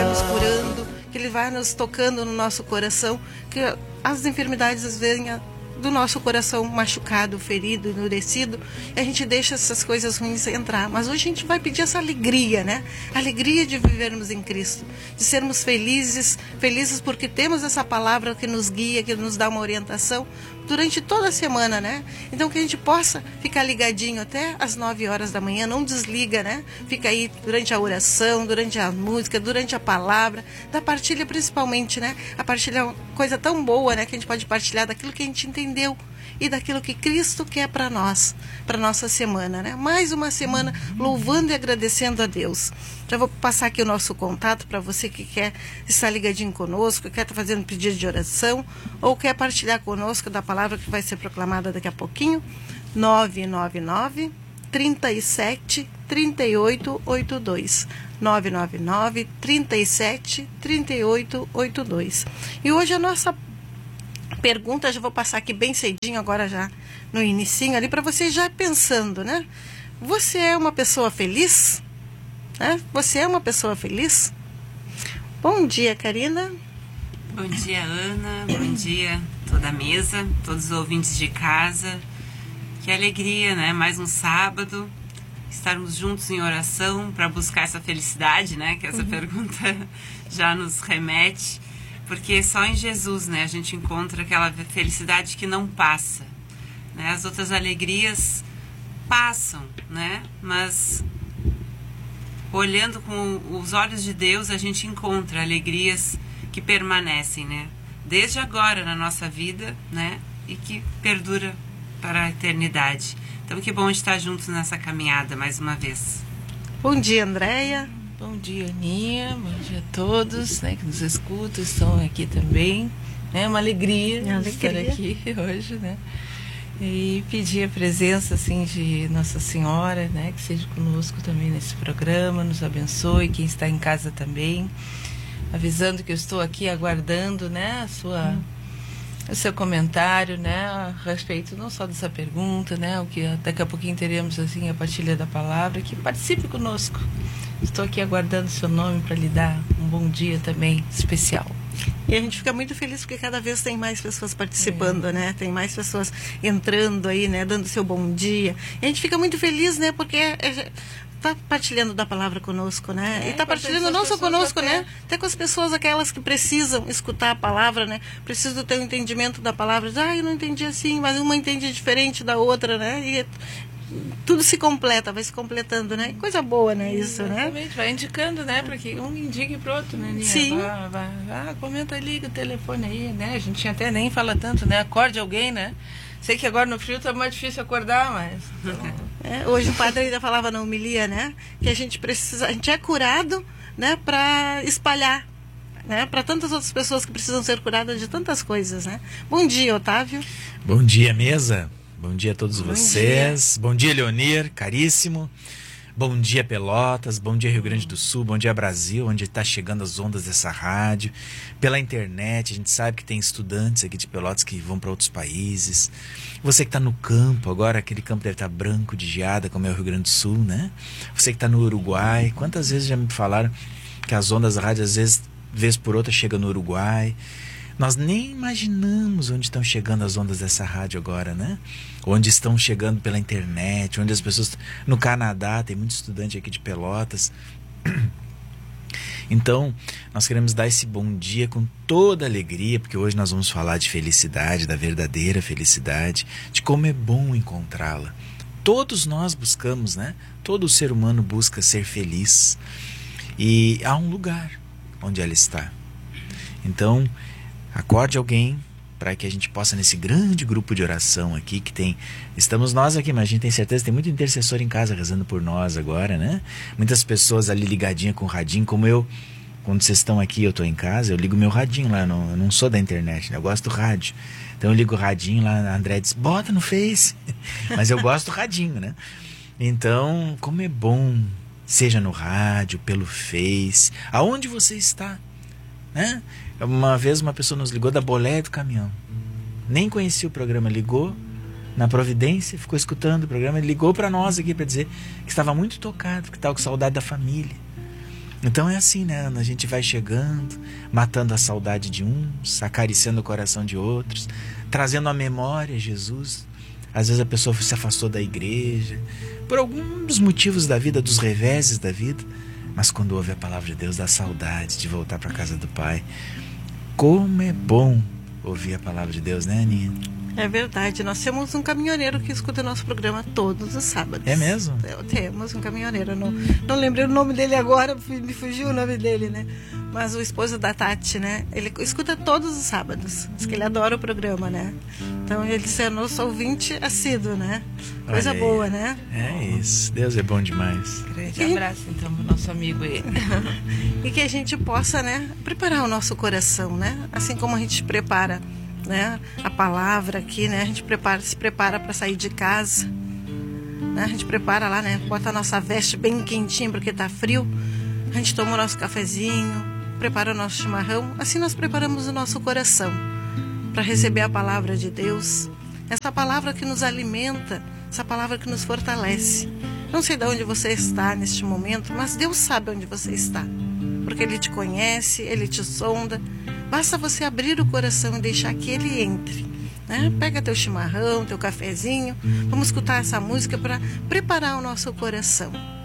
vai nos curando, que Ele vai nos tocando no nosso coração, que as enfermidades venham do nosso coração machucado, ferido, endurecido, e a gente deixa essas coisas ruins entrar. Mas hoje a gente vai pedir essa alegria, né? A alegria de vivermos em Cristo, de sermos felizes porque temos essa palavra que nos guia, que nos dá uma orientação durante toda a semana, né? Então que a gente possa ficar ligadinho até às 9 horas da manhã, não desliga, né? Fica aí durante a oração, durante a música, durante a palavra, da partilha principalmente, né? A partilha é uma coisa tão boa, né? Que a gente pode partilhar daquilo que a gente entendeu e daquilo que Cristo quer para nós, para nossa semana, né? Mais uma semana louvando e agradecendo a Deus. Já vou passar aqui o nosso contato para você que quer estar ligadinho conosco, quer estar fazendo pedido de oração ou quer partilhar conosco da palavra que vai ser proclamada daqui a pouquinho. 999 37 38 82. 999 37 38 82. E hoje a nossa pergunta, já vou passar aqui bem cedinho, agora já no inicinho ali, para você já pensando, né? Você é uma pessoa feliz? Você é uma pessoa feliz? Bom dia, Karina. Bom dia, Ana. Bom dia, toda a mesa, todos os ouvintes de casa. Que alegria, né? Mais um sábado, estarmos juntos em oração para buscar essa felicidade, né? Que essa pergunta já nos remete. Porque só em Jesus, né, a gente encontra aquela felicidade que não passa, né? As outras alegrias passam, né? Mas olhando com os olhos de Deus, a gente encontra alegrias que permanecem, né? Desde agora na nossa vida, né? E que perdura para a eternidade. Então, que bom estar juntos nessa caminhada mais uma vez. Bom dia, Andréia. Bom dia, Aninha. Bom dia a todos, né, que nos escutam, estão aqui também. É uma alegria estar aqui hoje, né? E pedir a presença, assim, de Nossa Senhora, né, que seja conosco também nesse programa, nos abençoe, quem está em casa também. Avisando que eu estou aqui aguardando, né, o seu comentário, né, a respeito não só dessa pergunta, né, o que daqui a pouquinho teremos, assim, a partilha da palavra, que participe conosco. Estou aqui aguardando o seu nome para lhe dar um bom dia também especial. E a gente fica muito feliz porque cada vez tem mais pessoas participando, né? Tem mais pessoas entrando aí, né? Dando seu bom dia. E a gente fica muito feliz, né? Porque está partilhando da palavra conosco, né? E está partilhando não só conosco, né? Até com as pessoas, aquelas que precisam escutar a palavra, né? Precisam ter um entendimento da palavra. Eu não entendi assim, mas uma entende diferente da outra, né? E tudo se completa, vai se completando, né? Coisa boa, né? Isso, exatamente, né? Vai indicando, né? Para que um indique pro outro, né, Ninha? Sim. Comenta, liga o telefone aí, né? A gente até nem fala tanto, né? Acorde alguém, né? Sei que agora no frio tá mais difícil acordar, mas... hoje o padre ainda falava na homilia, né? Que a gente é curado, né? Para espalhar, né? Para tantas outras pessoas que precisam ser curadas de tantas coisas, né? Bom dia, Otávio. Bom dia, mesa. Bom dia a todos vocês. Bom dia, Leonir, caríssimo. Bom dia, Pelotas. Bom dia, Rio Grande do Sul. Bom dia, Brasil, onde está chegando as ondas dessa rádio. Pela internet, a gente sabe que tem estudantes aqui de Pelotas que vão para outros países. Você que está no campo, agora aquele campo deve estar branco de geada, como é o Rio Grande do Sul, né? Você que está no Uruguai. Quantas vezes já me falaram que as ondas da rádio, às vezes, vez por outra, chegam no Uruguai. Nós nem imaginamos onde estão chegando as ondas dessa rádio agora, né? Onde estão chegando pela internet, onde as pessoas... No Canadá, tem muito estudante aqui de Pelotas. Então, nós queremos dar esse bom dia com toda alegria, porque hoje nós vamos falar de felicidade, da verdadeira felicidade, de como é bom encontrá-la. Todos nós buscamos, né? Todo ser humano busca ser feliz. E há um lugar onde ela está. Então... acorde alguém para que a gente possa, nesse grande grupo de oração aqui, que tem... Estamos nós aqui, mas a gente tem certeza que tem muito intercessor em casa rezando por nós agora, né? Muitas pessoas ali ligadinhas com o radinho, como eu. Quando vocês estão aqui, eu estou em casa, eu ligo meu radinho lá, eu não sou da internet, né? Eu gosto do rádio. Então eu ligo o radinho lá, a André diz, bota no Face. Mas eu gosto do radinho, né? Então, como é bom, seja no rádio, pelo Face, aonde você está, né? Uma vez uma pessoa nos ligou da boleia do caminhão. Nem conhecia o programa, ligou na Providência, ficou escutando o programa, ligou para nós aqui para dizer que estava muito tocado, que estava com saudade da família. Então é assim, né, Ana? A gente vai chegando, matando a saudade de uns, acariciando o coração de outros, trazendo à memória Jesus. Às vezes a pessoa se afastou da igreja, por alguns motivos da vida, dos reveses da vida, mas quando ouve a palavra de Deus, dá saudade de voltar para a casa do Pai. Como é bom ouvir a palavra de Deus, né, Aninha? É verdade, nós temos um caminhoneiro que escuta nosso programa todos os sábados. É mesmo? Temos um caminhoneiro, não lembrei o nome dele agora, me fugiu o nome dele, né? Mas o esposo da Tati, né? Ele escuta todos os sábados, diz que ele adora o programa, né? Então ele é nosso ouvinte assíduo, né? Coisa boa, né? É isso, Deus é bom demais. Grande abraço, então, pro nosso amigo ele. E que a gente possa, né, preparar o nosso coração, né? Assim como a gente prepara, né, a palavra aqui, né? A gente se prepara para sair de casa, né? A gente prepara lá, né? Bota a nossa veste bem quentinha porque tá frio. A gente toma o nosso cafezinho, prepara o nosso chimarrão. Assim nós preparamos o nosso coração para receber a palavra de Deus. Essa palavra que nos alimenta, essa palavra que nos fortalece. Não sei de onde você está neste momento, mas Deus sabe onde você está, porque Ele te conhece, Ele te sonda. Basta você abrir o coração e deixar que Ele entre, né? Pega teu chimarrão, teu cafezinho, vamos escutar essa música para preparar o nosso coração.